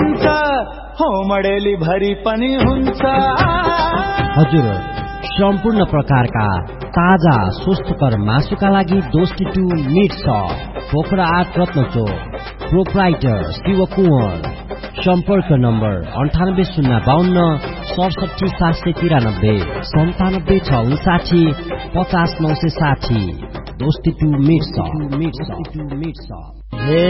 हुन्छ होमडेली भरि पनि हुन्छ। हजुर, सम्पूर्ण प्रकारका ताजा स्वस्थकर मासुका लागि दोस्ती to meet shop, Pokhara 8 रत्नचोक, proprietor Shiv Kunwar. सम्पर्क नम्बर 9805 67793 97659 50960। दोस्ती टु मिट सप।